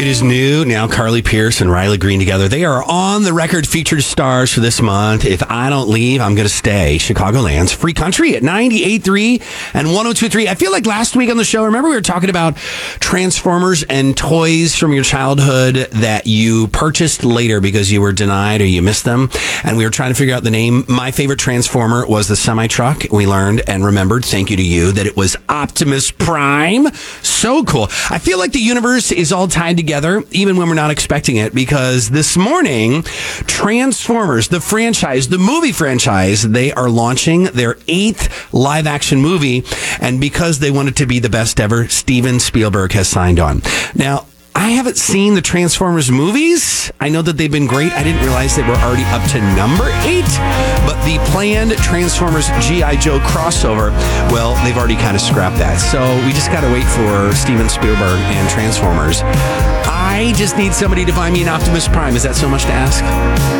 It is new. Now Carly Pearce and Riley Green together. They are on the record featured stars for this month. If I Don't Leave, I'm Going to Stay. Chicagoland's Free Country at 98.3 and 102.3. I feel like last week on the show, remember we were talking about Transformers and toys from your childhood that you purchased later because you were denied or you missed them. And we were trying to figure out the name. My favorite Transformer was the semi-truck. We learned and remembered, thank you to you, that it was Optimus Prime. So cool. I feel like the universe is all tied together, even when we're not expecting it, because this morning, Transformers, the franchise, the movie franchise, they are launching their 8th live-action movie, and because they want it to be the best ever, Steven Spielberg has signed on. Now, I haven't seen the Transformers movies. I know that they've been great. I didn't realize they were already up to number 8. But the planned Transformers G.I. Joe crossover, well, they've already kind of scrapped that. So we just got to wait for Steven Spielberg and Transformers. I just need somebody to buy me an Optimus Prime. Is that so much to ask?